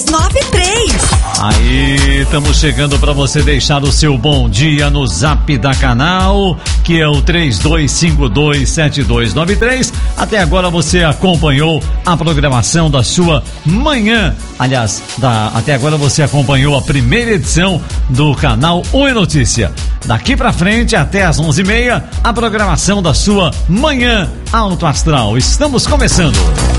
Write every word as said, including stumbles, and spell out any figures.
nove três. Aí, estamos chegando para você deixar o seu bom dia no Zap da Canal, que é o três dois cinco dois sete dois nove três. Até agora você acompanhou a programação da sua manhã. Aliás, da, até agora você acompanhou a primeira edição do canal Oi Notícia. Daqui pra frente, até às onze e meia, a programação da sua manhã Alto Astral. Estamos começando.